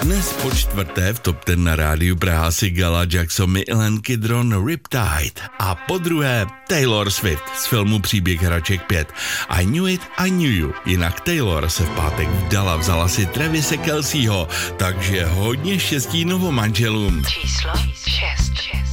Dnes po čtvrté v Top 10 na rádiu Praha Sigala Jackson Ellen Kidron Riptide a po druhé Taylor Swift z filmu Příběh hraček 5 I Knew It, I Knew You. Jinak Taylor se v pátek vdala, vzala si Travise Kelceho, takže hodně štěstí novomanželům. Číslo 6.